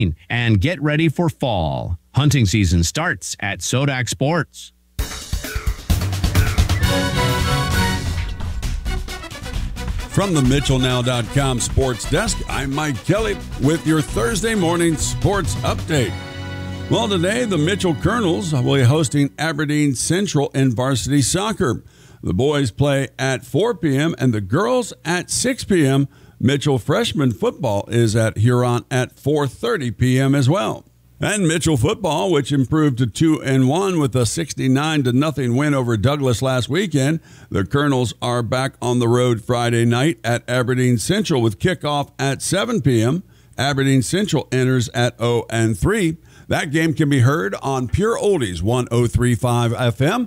and get ready for fall. Hunting season starts at Sodak Sports. From the MitchellNow.com sports desk, I'm Mike Kelly with your Thursday morning sports update. Well, today the Mitchell Colonels will be hosting Aberdeen Central in varsity soccer. The boys play at 4 p.m. and the girls at 6 p.m. Mitchell freshman football is at Huron at 4:30 p.m. as well. And Mitchell football, which improved to 2-1 with a 69-0 win over Douglas last weekend. The Colonels are back on the road Friday night at Aberdeen Central with kickoff at 7 p.m. Aberdeen Central enters at 0-3. That game can be heard on Pure Oldies 103.5 FM,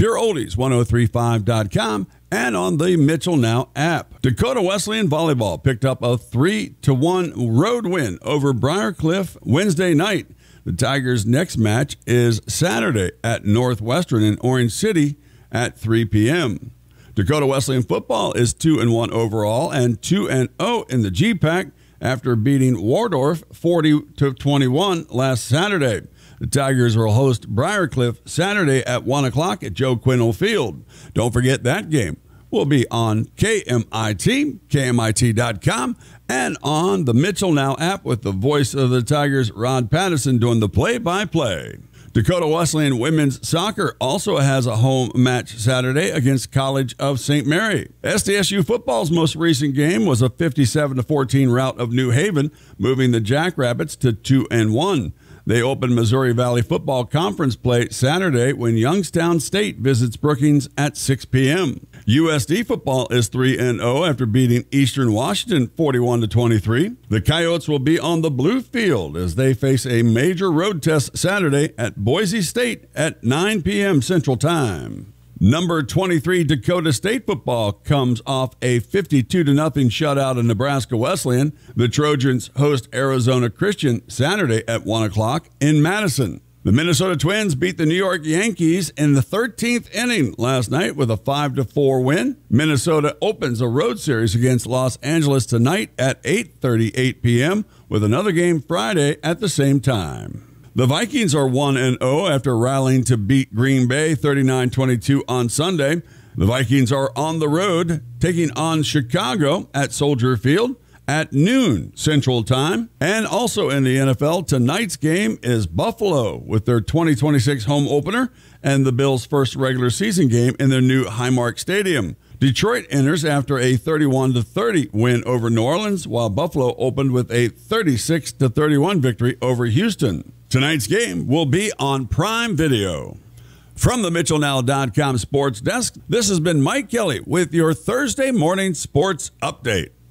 pureoldies1035.com, and on the Mitchell Now app. Dakota Wesleyan Volleyball picked up a 3-1 road win over Briarcliff Wednesday night. The Tigers' next match is Saturday at Northwestern in Orange City at 3 p.m. Dakota Wesleyan football is 2-1 overall and 2-0 in the GPAC after beating Waldorf 40-21 last Saturday. The Tigers will host Briarcliff Saturday at 1 o'clock at Joe Quinnell Field. Don't forget that game will be on KMIT, KMIT.com, and on the Mitchell Now app with the voice of the Tigers, Rod Patterson, doing the play-by-play. Dakota Wesleyan women's soccer also has a home match Saturday against College of St. Mary. SDSU football's most recent game was a 57-14 rout of New Haven, moving the Jackrabbits to 2-1. They open Missouri Valley Football Conference play Saturday when Youngstown State visits Brookings at 6 p.m. USD football is 3-0 after beating Eastern Washington 41-23. The Coyotes will be on the blue field as they face a major road test Saturday at Boise State at 9 p.m. Central Time. Number 23 Dakota State football comes off a 52-0 shutout of Nebraska Wesleyan. The Trojans host Arizona Christian Saturday at 1 o'clock in Madison. The Minnesota Twins beat the New York Yankees in the 13th inning last night with a 5-4 win. Minnesota opens a road series against Los Angeles tonight at 8:38 p.m. with another game Friday at the same time. The Vikings are 1-0 after rallying to beat Green Bay 39-22 on Sunday. The Vikings are on the road taking on Chicago at Soldier Field at noon Central Time. And also in the NFL, tonight's game is Buffalo with their 2026 home opener and the Bills' first regular season game in their new Highmark Stadium. Detroit enters after a 31-30 win over New Orleans, while Buffalo opened with a 36-31 victory over Houston. Tonight's game will be on Prime Video. From the MitchellNow.com sports desk, this has been Mike Kelly with your Thursday morning sports update.